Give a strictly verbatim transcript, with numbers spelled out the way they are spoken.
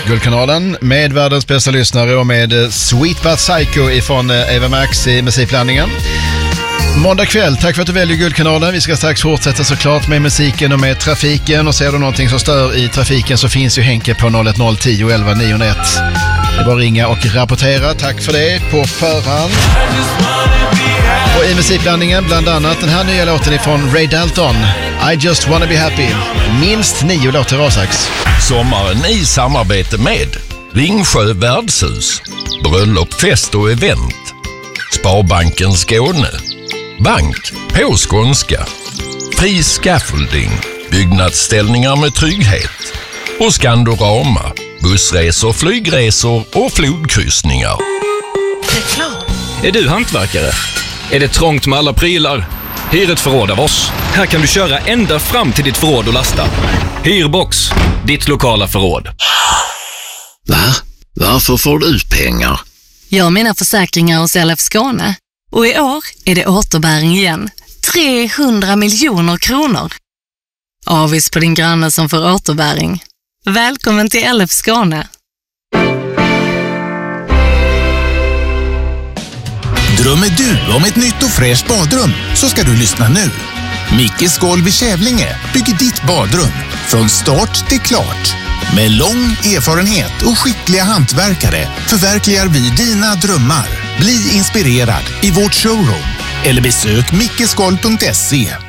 Guldkanalen med världens bästa lyssnare och med Sweet But Psycho ifrån Eva Max i musikblandningen. Måndag kväll, tack för att du väljer Guldkanalen. Vi ska strax fortsätta såklart med musiken och med trafiken. Och ser du någonting som stör i trafiken så finns ju Henke på noll ett noll tio elva niohundraett. Det är bara att ringa och rapportera. Tack för det på förhand. Och i musikblandningen bland annat den här nya låten ifrån Ray Dalton, I Just Wanna Be Happy. Minst nio låtar Rasax. Sommaren i samarbete med Ringsjö värdshus, bröllop, fest och event, Sparbanken Skåne, Bank på skånska, Fri Scaffolding, byggnadsställningar med trygghet och Skandorama, bussresor, flygresor och flodkryssningar. Reklam. Är du hantverkare? Är det trångt med alla prylar? Hyr ett förråd av oss. Här kan du köra ända fram till ditt förråd och lasta. Hyrbox, ditt lokala förråd. Va? Varför får du pengar? Jag har mina försäkringar hos L F Skåne. Och i år är det återbäring igen. trehundra miljoner kronor. Avis på din granne som får återbäring. Välkommen till L F Skåne. Drömmer du om ett nytt och fräscht badrum så ska du lyssna nu. Mickes Golv i Kävlinge bygger ditt badrum från start till klart. Med lång erfarenhet och skickliga hantverkare förverkligar vi dina drömmar. Bli inspirerad i vårt showroom eller besök mickesgolv punkt se.